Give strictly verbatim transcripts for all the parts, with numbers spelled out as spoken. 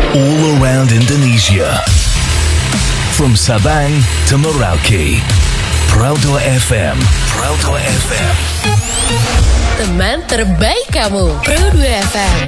all around Indonesia. From Sabang to Merauke, Proudto F M, Proudto F M. Teman terbaik kamu, Proudto F M.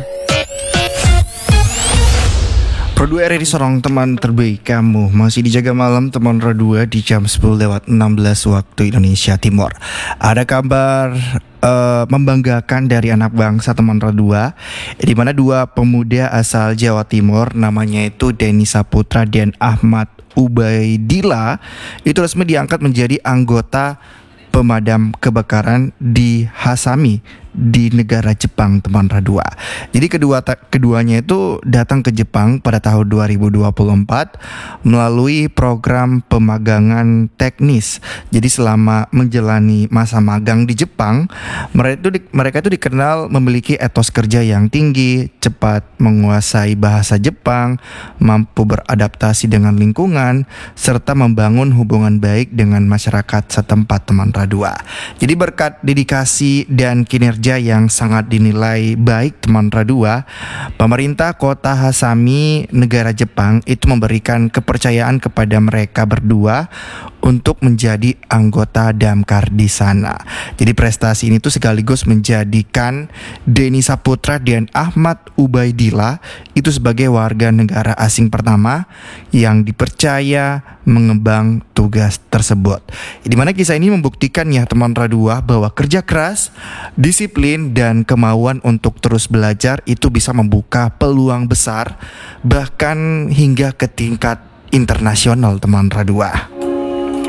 Pro dua R R I Sorong, teman terbaik kamu. Masih dijaga malam teman Pro dua di jam sepuluh lewat enam belas waktu Indonesia Timur. Ada kabar uh, membanggakan dari anak bangsa teman Pro dua, di mana dua pemuda asal Jawa Timur, namanya itu Denny Saputra dan Ahmad Ubaidillah, itu resmi diangkat menjadi anggota pemadam kebakaran di Hasami di negara Jepang, teman Radua. Jadi kedua ta- keduanya itu datang ke Jepang pada tahun dua ribu dua puluh empat melalui program pemagangan teknis. Jadi selama menjalani masa magang di Jepang, mereka itu di- mereka itu dikenal memiliki etos kerja yang tinggi, cepat menguasai bahasa Jepang, mampu beradaptasi dengan lingkungan, serta membangun hubungan baik dengan masyarakat setempat, teman Radua. Jadi berkat dedikasi dan kinerja yang sangat dinilai baik teman Radua, pemerintah kota Hasami negara Jepang itu memberikan kepercayaan kepada mereka berdua untuk menjadi anggota damkar di sana. Jadi prestasi ini tuh sekaligus menjadikan Denny Saputra dan Ahmad Ubaidillah itu sebagai warga negara asing pertama yang dipercaya mengembang tugas tersebut. Di mana kisah ini membuktikan ya teman Radua bahwa kerja keras, disiplin dan kemauan untuk terus belajar itu bisa membuka peluang besar bahkan hingga ke tingkat internasional, teman Radua.